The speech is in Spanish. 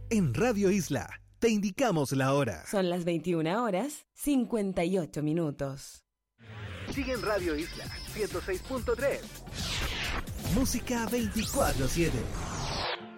En Radio Isla, te indicamos la hora. Son las 21:58. Sigue en Radio Isla 106.3. Música 24/7.